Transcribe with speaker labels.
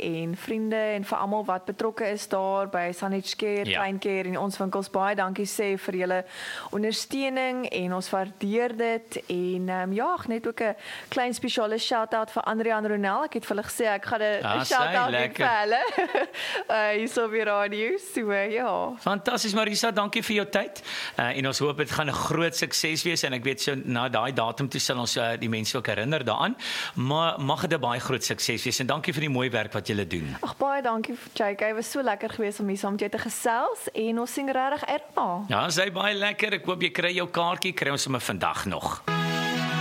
Speaker 1: en vriende en vir almal wat betrokke is daar by Saanich Care, Klein Care en ons winkels. Baie dankie sê vir julle ondersteuning en ons waardeer dit en net ook 'n klein spesiale shout-out vir Andrian Ronel. Ek het vir hulle gesê ek gaan 'n shout-out doen vir hulle. Hierso op die radio. So ja.
Speaker 2: Fantasties Marisa, dankie vir jou tyd. En ons hoop dit gaan 'n groot sukses wees en ek weet so na daai datum toe sal ons die mense ook herinner daaraan. Maar mag dit 'n baie groot sukses wees en dankie vir die mooi werk wat julle doen.
Speaker 1: Ag baie dankie JK. Dit was so lekker geweest om hier saam met jou te gesels en ons sien regtig uit na.
Speaker 2: Ja, sy baie lekker. Ek hoop jy kry jou kaartjie, kry ons sommer vandag nog.